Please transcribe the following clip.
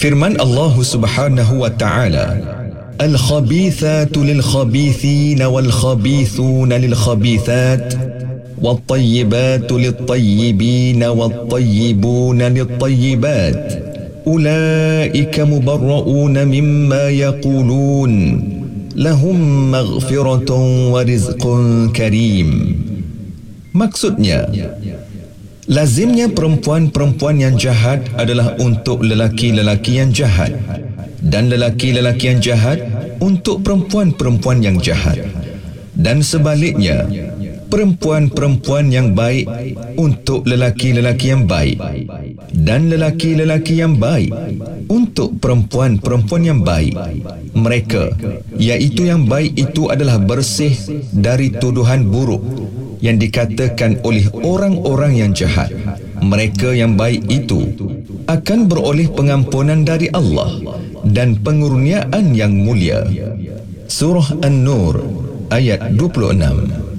Firman Allah Subhanahu wa taala, Al-khabithatu lil-khabithina wal-khabithuna lil-khabithat wat-tayyibatu lit-tayyibina wat-tayyibuna lit-tayyibat ulaika mubarra'una mimma yaqulun lahum maghfiratun wa rizqun karim. Maksudnya, lazimnya perempuan-perempuan yang jahat adalah untuk lelaki-lelaki yang jahat, dan lelaki-lelaki yang jahat untuk perempuan-perempuan yang jahat, dan sebaliknya, perempuan-perempuan yang baik untuk lelaki-lelaki yang baik, dan lelaki-lelaki yang baik untuk perempuan-perempuan yang baik. Mereka, iaitu yang baik itu, adalah bersih dari tuduhan buruk yang dikatakan oleh orang-orang yang jahat. Mereka yang baik itu akan beroleh pengampunan dari Allah dan pengurniaan yang mulia. Surah An-Nur ayat 26.